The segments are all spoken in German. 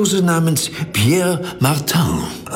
Franzose namens Pierre Martin.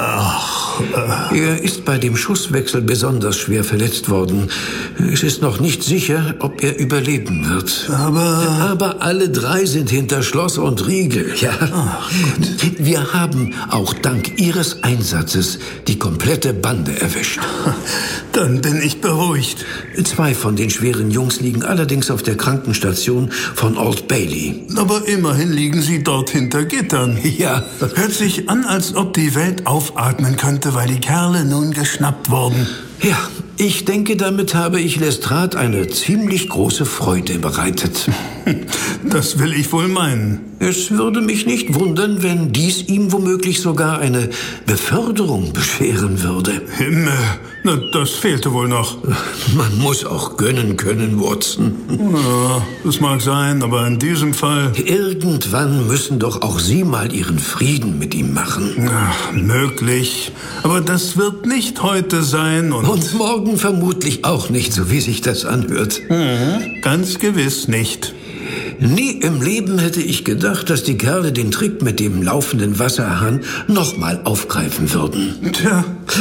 Er ist bei dem Schusswechsel besonders schwer verletzt worden. Es ist noch nicht sicher, ob er überleben wird. Aber alle drei sind hinter Schloss und Riegel, ja. Gut. Wir haben auch dank Ihres Einsatzes die komplette Bande erwischt. Dann bin ich beruhigt. 2 von den schweren Jungs liegen allerdings auf der Krankenstation von Old Bailey. Aber immerhin liegen sie dort hinter Gittern. Ja. Hört sich an, als ob die Welt aufatmen könnte, weil die Kerle nun geschnappt wurden. Ja, ich denke, damit habe ich Lestrade eine ziemlich große Freude bereitet. Das will ich wohl meinen. Es würde mich nicht wundern, wenn dies ihm womöglich sogar eine Beförderung bescheren würde. Himmel, na, das fehlte wohl noch. Man muss auch gönnen können, Watson. Ja, das mag sein, aber in diesem Fall... Irgendwann müssen doch auch Sie mal Ihren Frieden mit ihm machen. Ach, möglich. Aber das wird nicht heute sein und morgen vermutlich auch nicht, so wie sich das anhört. Ganz gewiss nicht. Nie im Leben hätte ich gedacht, dass die Kerle den Trick mit dem laufenden Wasserhahn nochmal aufgreifen würden. Tja.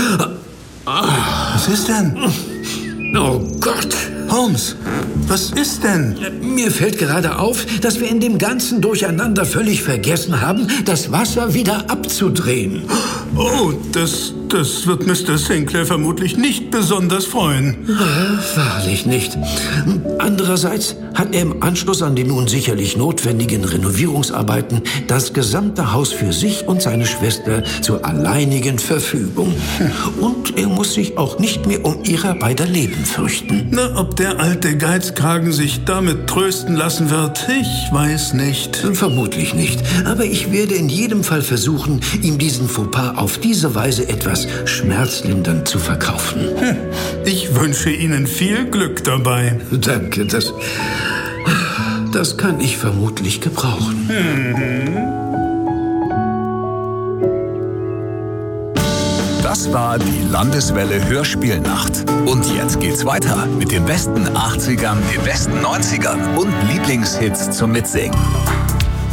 Was ist denn? Oh Gott. Holmes, was ist denn? Mir fällt gerade auf, dass wir in dem ganzen Durcheinander völlig vergessen haben, das Wasser wieder abzudrehen. Oh, das wird Mr. Sinclair vermutlich nicht besonders freuen. Wahrlich nicht. Andererseits hat er im Anschluss an die nun sicherlich notwendigen Renovierungsarbeiten das gesamte Haus für sich und seine Schwester zur alleinigen Verfügung. Und er muss sich auch nicht mehr um ihrer beider Leben fürchten. Na, ob der alte Geizkragen sich damit trösten lassen wird, ich weiß nicht. Vermutlich nicht. Aber ich werde in jedem Fall versuchen, ihm diesen Fauxpas auf diese Weise etwas schmerzlindernd zu verkaufen. Ich wünsche Ihnen viel Glück dabei. Danke, das kann ich vermutlich gebrauchen. Das war die Landeswelle Hörspielnacht. Und jetzt geht's weiter mit den besten 80ern, den besten 90ern und Lieblingshits zum Mitsingen.